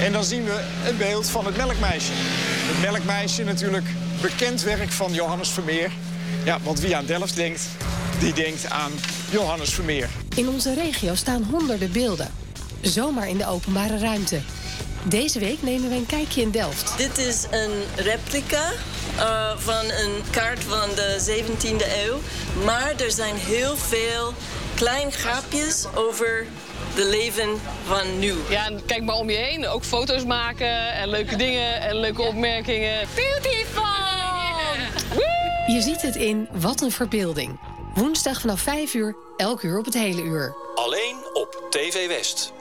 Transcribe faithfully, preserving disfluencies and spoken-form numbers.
En dan zien we het beeld van het Melkmeisje. Het Melkmeisje natuurlijk bekend werk van Johannes Vermeer. Ja, want wie aan Delft denkt, die denkt aan Johannes Vermeer. In onze regio staan honderden beelden. Zomaar in de openbare ruimte. Deze week nemen we een kijkje in Delft. Dit is een replica uh, van een kaart van de zeventiende eeuw. Maar er zijn heel veel kleine grapjes over de leven van nu. Ja, en kijk maar om je heen. Ook foto's maken en leuke dingen en leuke opmerkingen. Beautiful! Je ziet het in Wat een Verbeelding. Woensdag vanaf vijf uur, elk uur op het hele uur. Alleen op T V West.